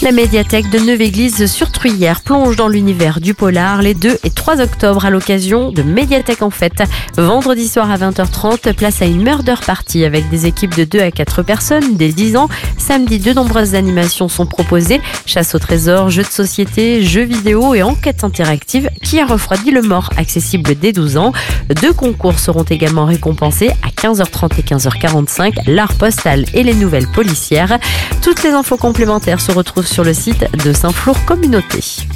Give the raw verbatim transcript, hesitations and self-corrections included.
La médiathèque de Neuve-Église-sur-Truyère plonge dans l'univers du polar les deux et trois octobre à l'occasion de Médiathèque en fête. Vendredi soir à vingt heures trente, place à une murder party avec des équipes de deux à quatre personnes dès dix ans. Samedi, de nombreuses animations sont proposées. Chasse au trésor, jeux de société, jeux vidéo et enquêtes interactives qui a refroidi le mort, accessible dès douze ans. Deux concours seront également récompensés à quinze heures trente et quinze heures quarante-cinq, l'art postal et les nouvelles policières. Toutes les infos complémentaires se retrouvent sur le site de Saint-Flour Communauté.